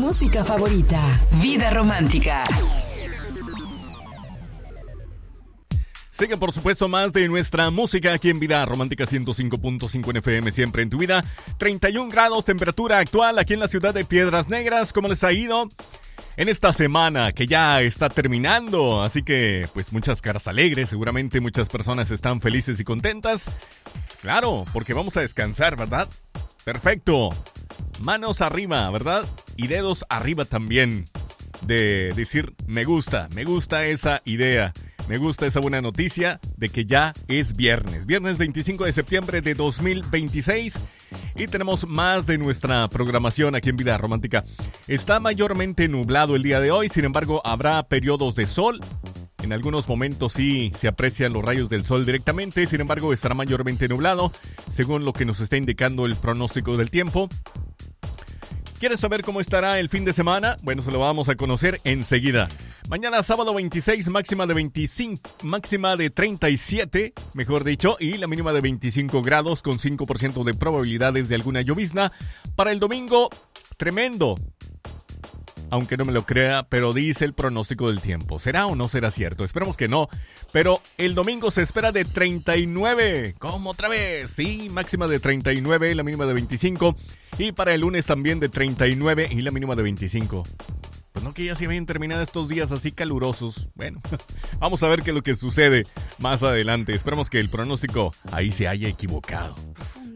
música favorita. Vida Romántica. Sigue, por supuesto, más de nuestra música aquí en Vida Romántica 105.5 en FM, siempre en tu vida. 31 grados, temperatura actual aquí en la ciudad de Piedras Negras. ¿Cómo les ha ido en esta semana que ya está terminando? Así que, pues, muchas caras alegres. Seguramente muchas personas están felices y contentas. Claro, porque vamos a descansar, ¿verdad? Perfecto. Manos arriba, ¿verdad? Y dedos arriba también. De decir, me gusta esa idea. Me gusta esa buena noticia de que ya es viernes. Viernes 25 de septiembre de 2026. Y tenemos más de nuestra programación aquí en Vida Romántica. Está mayormente nublado el día de hoy. Sin embargo, habrá periodos de sol. En algunos momentos sí se aprecian los rayos del sol directamente. Sin embargo, estará mayormente nublado, según lo que nos está indicando el pronóstico del tiempo. ¿Quieres saber cómo estará el fin de semana? Bueno, se lo vamos a conocer enseguida. Mañana sábado 26, máxima de 37, mejor dicho, y la mínima de 25 grados con 5% de probabilidades de alguna llovizna. Para el domingo, tremendo. Aunque no me lo crea, pero dice el pronóstico del tiempo. ¿Será o no será cierto? Esperemos que no. Pero el domingo se espera de 39. ¿Cómo otra vez? Sí, máxima de 39, la mínima de 25. Y para el lunes también de 39 y la mínima de 25. Pues no que ya se habían terminado estos días así calurosos. Bueno, vamos a ver qué es lo que sucede más adelante. Esperemos que el pronóstico ahí se haya equivocado.